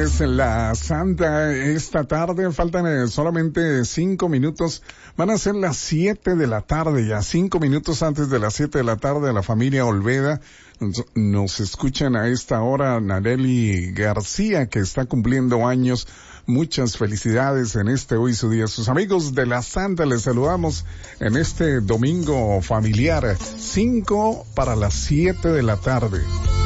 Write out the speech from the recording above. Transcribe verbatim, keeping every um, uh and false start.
es la Santa esta tarde. Faltan eh, solamente cinco minutos. Van a ser las siete de la tarde ya. Cinco minutos antes de las siete de la tarde. La familia Olveda nos, nos escuchan a esta hora. Nareli García, que está cumpliendo años. Muchas felicidades en este hoy su día. Sus amigos de la Santa les saludamos en este domingo familiar. Cinco para las siete de la tarde.